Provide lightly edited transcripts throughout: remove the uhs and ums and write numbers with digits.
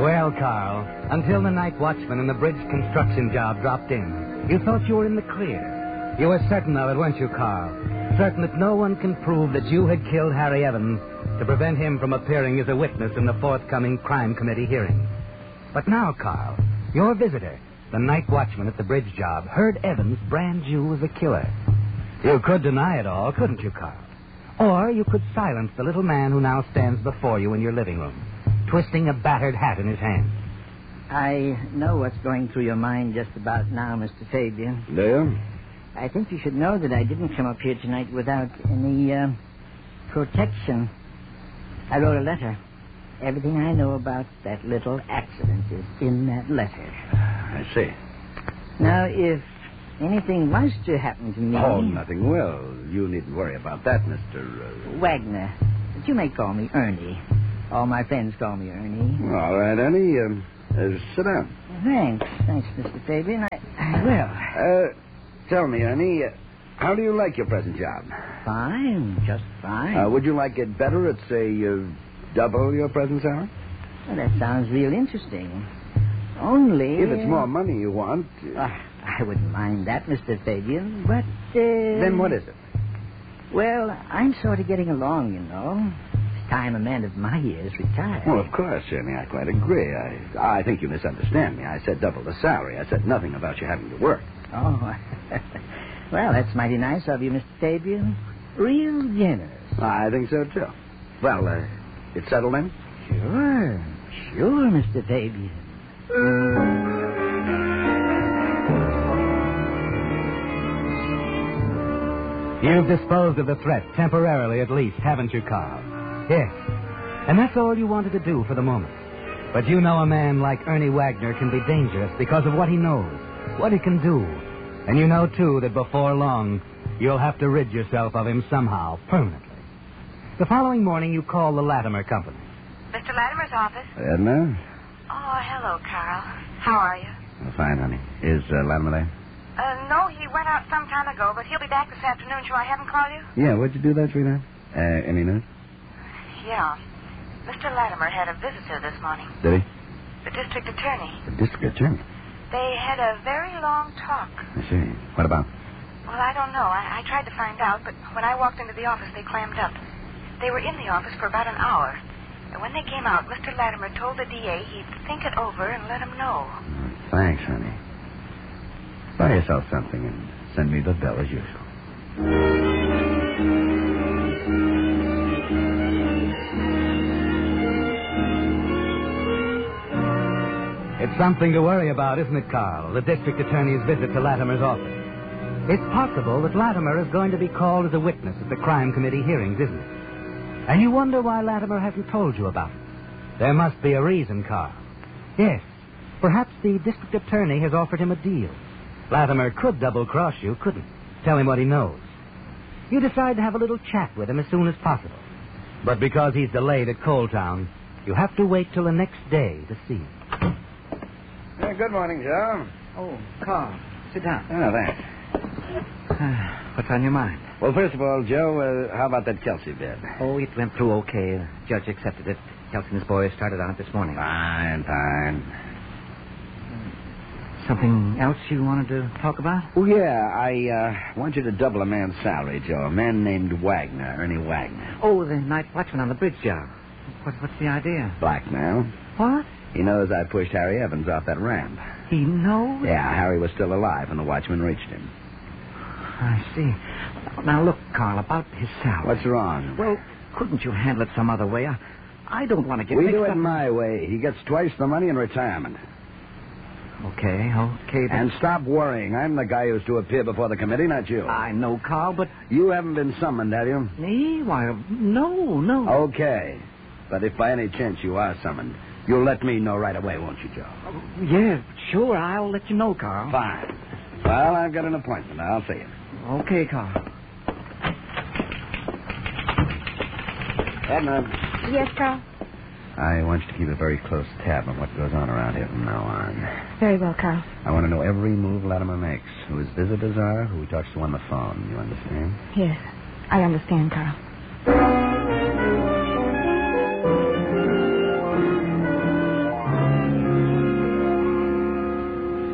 Well, Carl, until the night watchman and the bridge construction job dropped in, you thought you were in the clear. You were certain of it, weren't you, Carl? Certain that no one can prove that you had killed Harry Evans to prevent him from appearing as a witness in the forthcoming crime committee hearing. But now, Carl, your visitor, the night watchman at the bridge job, heard Evans brand you as a killer. You could deny it all, couldn't you, Carl? Or you could silence the little man who now stands before you in your living room, twisting a battered hat in his hand. I know what's going through your mind just about now, Mr. Fabian. Do you? I think you should know that I didn't come up here tonight without any, protection. I wrote a letter. Everything I know about that little accident is in that letter. I see. Now, if anything was to happen to me... Oh, nothing will. You needn't worry about that, Mr. Wagner. But you may call me Ernie. All my friends call me Ernie. All right, Ernie. Sit down. Thanks. Thanks, Mr. Fabian. I will. Tell me, Ernie, how do you like your present job? Fine. Just fine. Would you like it better at, say, double your present salary? Well, that sounds real interesting. Only... If it's more money you want... I wouldn't mind that, Mr. Fabian, but... Then what is it? Well, I'm sort of getting along, you know. It's time a man of my years retired. Well, of course, Ernie, I quite agree. I think you misunderstand me. I said double the salary. I said nothing about you having to work. Oh, well, that's mighty nice of you, Mr. Fabian. Real generous. I think so, too. Well, it's settled then? Sure, Mr. Fabian. You've disposed of the threat, temporarily at least, haven't you, Carl? Yes. And that's all you wanted to do for the moment. But you know a man like Ernie Wagner can be dangerous because of what he knows, what he can do. And you know, too, that before long, you'll have to rid yourself of him somehow, permanently. The following morning, you call the Latimer Company. Mr. Latimer's office? Edna? Oh, hello, Carl. How are you? Fine, honey. Is Latimer there? No, he went out some time ago, but he'll be back this afternoon. Shall I have him call you? Yeah, what'd you do that, sweetheart? Any news? Yeah. Mr. Latimer had a visitor this morning. Did he? The district attorney. The district attorney? They had a very long talk. I see. What about? Well, I don't know. I tried to find out, but when I walked into the office, they clammed up. They were in the office for about an hour. And when they came out, Mr. Latimer told the DA he'd think it over and let him know. Thanks, honey. Buy yourself something and send me the bill as usual. It's something to worry about, isn't it, Carl? The district attorney's visit to Latimer's office. It's possible that Latimer is going to be called as a witness at the crime committee hearings, isn't it? And you wonder why Latimer hasn't told you about it. There must be a reason, Carl. Yes, perhaps the district attorney has offered him a deal. Latimer could double-cross you, couldn't he? Tell him what he knows. You decide to have a little chat with him as soon as possible. But because he's delayed at Coaltown, you have to wait till the next day to see him. Good morning, Joe. Oh, Carl, sit down. Oh, thanks. What's on your mind? Well, first of all, Joe, how about that Kelsey bid? Oh, it went through okay. The judge accepted it. Kelsey and his boys started on it this morning. Fine. Something else you wanted to talk about? Oh, yeah. I want you to double a man's salary, Joe. A man named Wagner, Ernie Wagner. Oh, the night watchman on the bridge job. What's the idea? Blackmail. What? He knows I pushed Harry Evans off that ramp. He knows? Yeah, Harry was still alive when the watchman reached him. I see. Now, look, Carl, about his salary. What's wrong? Well, couldn't you handle it some other way? I don't want to get We mixed do up. it my way. He gets twice the money in retirement. Okay, but... And stop worrying. I'm the guy who's to appear before the committee, not you. I know, Carl, but... You haven't been summoned, have you? Me? Why, no. Okay. But if by any chance you are summoned, you'll let me know right away, won't you, Joe? Yeah, sure. I'll let you know, Carl. Fine. Well, I've got an appointment. I'll see you. Okay, Carl. Edna. Yes, Carl? I want you to keep a very close tab on what goes on around here from now on. Very well, Carl. I want to know every move Latimer makes, who his visitors are, who he talks to on the phone. You understand? Yes, I understand, Carl.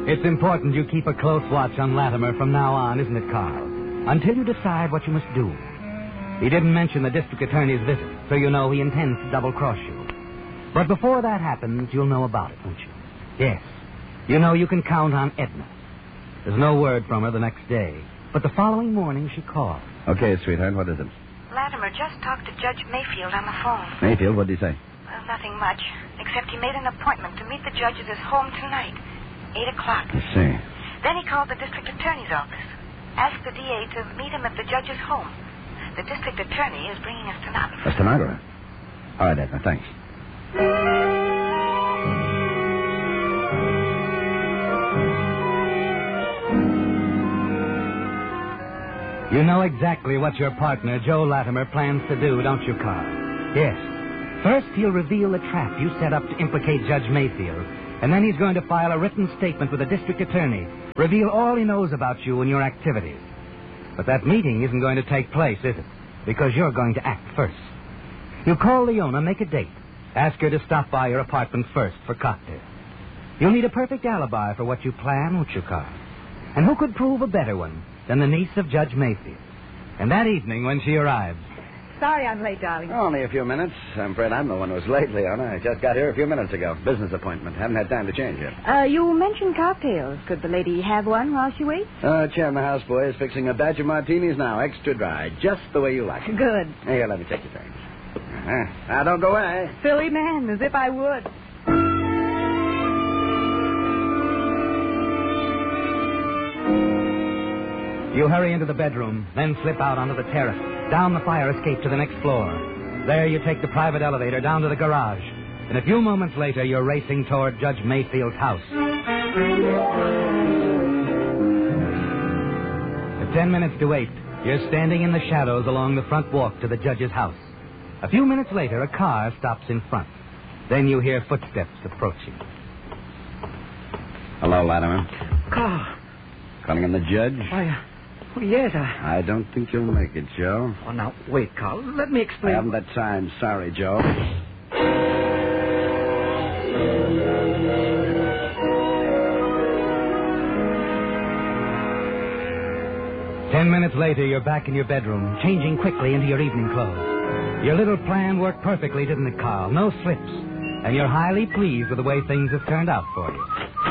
It's important you keep a close watch on Latimer from now on, isn't it, Carl? Until you decide what you must do. He didn't mention the district attorney's visit, so you know he intends to double-cross you. But before that happens, you'll know about it, won't you? Yes. You know you can count on Edna. There's no word from her the next day, but the following morning she called. Okay, sweetheart, what is it? Latimer just talked to Judge Mayfield on the phone. Mayfield, what did he say? Well, nothing much, except he made an appointment to meet the judge at his home tonight, 8 o'clock. I see. Then he called the district attorney's office, asked the DA to meet him at the judge's home. The district attorney is bringing a stenographer. A stenographer? All right, Edna, thanks. You know exactly what your partner, Joe Latimer, plans to do, don't you, Carl? Yes. First, he'll reveal the trap you set up to implicate Judge Mayfield. And then he's going to file a written statement with the district attorney, reveal all he knows about you and your activities. But that meeting isn't going to take place, is it? Because you're going to act first. You'll call Leona, make a date. Ask her to stop by your apartment first for cocktails. You'll need a perfect alibi for what you plan, won't you, Carl? And who could prove a better one than the niece of Judge Mayfield? And that evening, when she arrives... Sorry I'm late, darling. Only a few minutes. I'm afraid I'm the one who's late, Leona. I just got here a few minutes ago. Business appointment. Haven't had time to change yet. You mentioned cocktails. Could the lady have one while she waits? Chairman houseboy is fixing a batch of martinis now, extra dry, just the way you like it. Good. Here, let me take your turn. Now, don't go away. Silly man, as if I would. You hurry into the bedroom, then slip out onto the terrace, down the fire escape to the next floor. There you take the private elevator down to the garage. And a few moments later, you're racing toward Judge Mayfield's house. At 10 minutes to 8, you're standing in the shadows along the front walk to the judge's house. A few minutes later, a car stops in front. Then you hear footsteps approaching. Hello, Latimer. Carl. Calling in the judge? Oh, yes, I don't think you'll make it, Joe. Oh, now, wait, Carl. Let me explain. I haven't that time. Sorry, Joe. Ten minutes later, you're back in your bedroom, changing quickly into your evening clothes. Your little plan worked perfectly, didn't it, Carl? No slips. And you're highly pleased with the way things have turned out for you.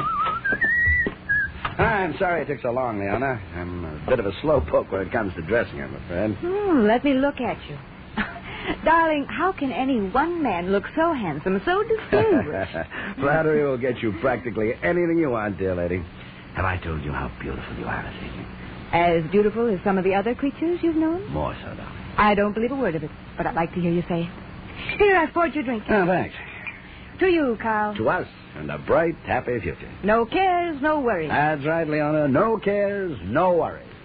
I'm sorry it took so long, Leona. I'm a bit of a slowpoke when it comes to dressing, I'm afraid. Let me look at you. Darling, how can any one man look so handsome, so distinguished? Flattery will get you practically anything you want, dear lady. Have I told you how beautiful you are this evening? As beautiful as some of the other creatures you've known? More so, darling. I don't believe a word of it, but I'd like to hear you say it. Here, I've poured your drink. Oh, thanks. To you, Carl. To us, and a bright, happy future. No cares, no worries. That's right, Leona. No cares, no worries.